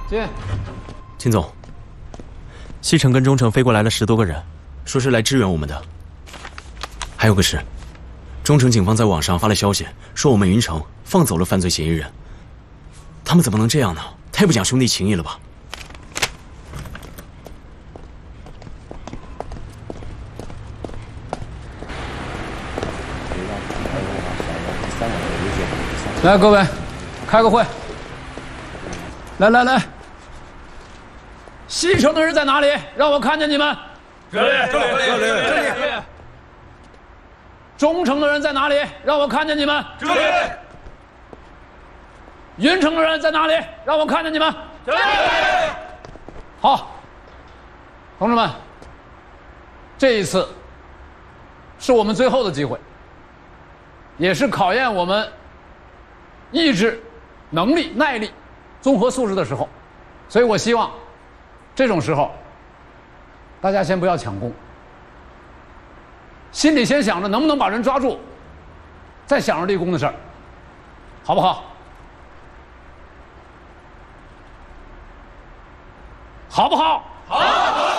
进。 秦总，西城跟中城飞过来了10多个人，说是来支援我们的。还有个事，中城警方在网上发了消息，说我们云城放走了犯罪嫌疑人。他们怎么能这样呢？太不讲兄弟情义了吧！ 来，各位，开个会。来，西城的人在哪里？让我看见你们。 这里。 中城的人在哪里？让我看见你们。 这里。 云城的人在哪里？让我看见你们。 这里。 好，同志们，这一次是我们最后的机会，也是考验我们意志、能力、耐力、综合素质的时候，所以我希望这种时候大家先不要抢功，心里先想着能不能把人抓住，再想着立功的事儿，好不好？好不好？ 好。